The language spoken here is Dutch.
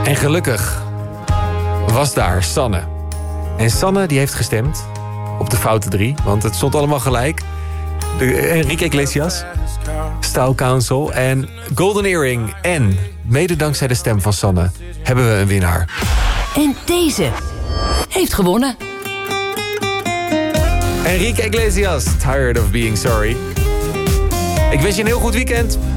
En gelukkig was daar Sanne. En Sanne die heeft gestemd op de foute 3, want het stond allemaal gelijk. Enrique Iglesias, Style Council en Golden Earring. En mede dankzij de stem van Sanne hebben we een winnaar. En deze heeft gewonnen. Enrique Iglesias, Tired of Being Sorry. Ik wens je een heel goed weekend.